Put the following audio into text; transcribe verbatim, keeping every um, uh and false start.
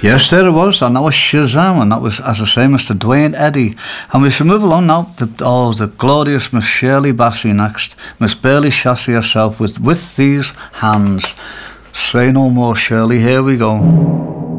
Yes, there it was, and that was Shazam, and that was, as I say, Mister Dwayne Eddy. And we shall move along now to oh, the glorious Miss Shirley Bassey next. Miss Burley Chassey herself with With These Hands. Say no more, Shirley, here we go.